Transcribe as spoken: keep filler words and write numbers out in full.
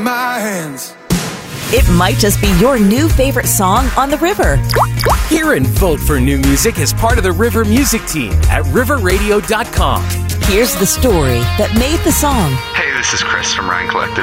My hands. It might just be your new favorite song on the river. Hear and vote for new music as part of the River Music Team at river radio dot com. Here's the story that made the song. Hey, this is Chris from Ryan Collective.